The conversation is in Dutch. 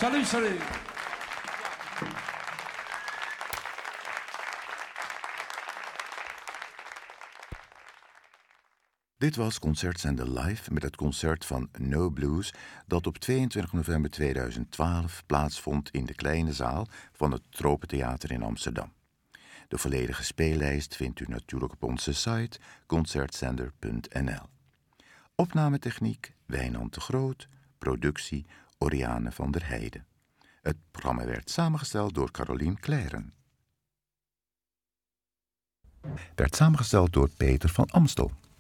Salut, salut. Dit was Concertzender Live met het concert van No Blues dat op 22 november 2012 plaatsvond in de kleine zaal van het Tropentheater in Amsterdam. De volledige speellijst vindt u natuurlijk op onze site concertzender.nl. Opnametechniek Wijnand de Groot, productie Oriane van der Heijden. Het programma werd samengesteld door Carolien Claren. Werd samengesteld door Peter van Amstel.